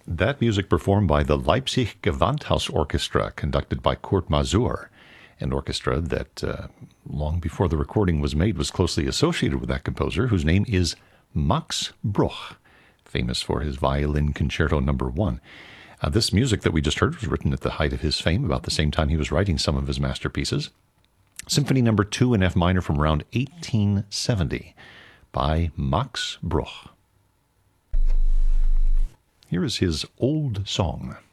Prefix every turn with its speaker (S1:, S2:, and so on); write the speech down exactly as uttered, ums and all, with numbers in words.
S1: That music performed by the Leipzig Gewandhaus Orchestra, conducted by Kurt Masur, an orchestra that, uh, long before the recording was made, was closely associated with that composer, whose name is Max Bruch, famous for his Violin Concerto Number One. Uh, this music that we just heard was written at the height of his fame, about the same time he was writing some of his masterpieces. Symphony Number Two in F minor from around eighteen seventy by Max Bruch. Here is his old song.